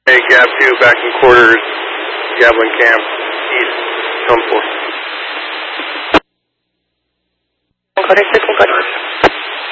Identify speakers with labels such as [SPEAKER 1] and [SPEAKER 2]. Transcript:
[SPEAKER 1] Hey, Gap 2, back in quarters, Gatlin Camp, east, come forth.
[SPEAKER 2] Contact 614.